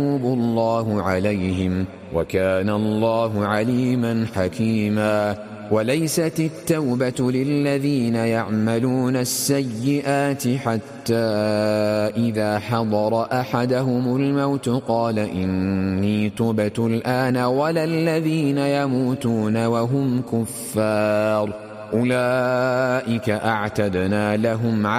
الله عليهم وكان الله عليما حكيما. وليست التوبة للذين يعملون السيئات حتى إذا حضر أحدهم الموت قال إني تبت الآن ولا الذين يموتون وهم كفار أولئك أعتدنا لهم